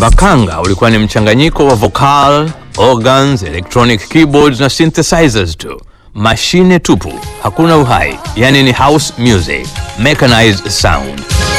wa Kanga ulikuwa ni mchanganyiko wa vocal, organs, electronic keyboards na synthesizers tu. Mashine tupu, hakuna uhai, yani ni house music, mechanized sound.